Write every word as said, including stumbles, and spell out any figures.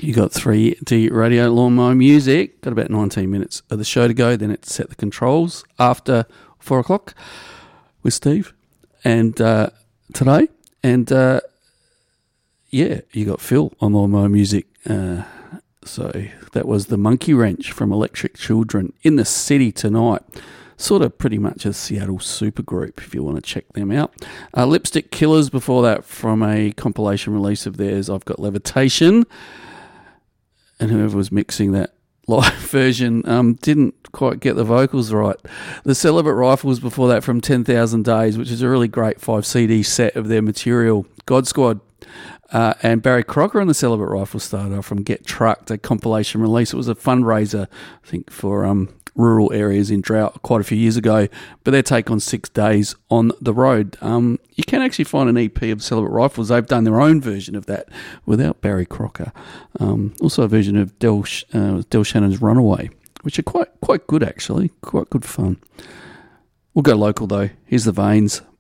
You got three D Radio Lawnmower Music. Got about nineteen minutes of the show to go. Then it's Set the Controls after four o'clock with Steve and uh, today. And uh, yeah, you got Phil on Lawnmower Music. Uh, so that was the Monkey Wrench from Electric Children in the City tonight. Sort of pretty much a Seattle supergroup if you want to check them out. Uh, Lipstick Killers before that from a compilation release of theirs. I've got Levitation. And whoever was mixing that live version um, didn't quite get the vocals right. The Celibate Rifles before that from ten thousand Days, which is a really great five C D set of their material. God Squad uh, and Barry Crocker on the Celibate Rifles started off from Get Trucked, a compilation release. It was a fundraiser, I think, for um, rural areas in drought quite a few years ago, but their take on Six Days on the Road. Um, you can actually find an E P of Celibate Rifles. They've done their own version of that without Barry Crocker. Um, also a version of Del, uh, Del Shannon's Runaway, which are quite quite good actually, quite good fun. We'll go local though. Here's the Veins.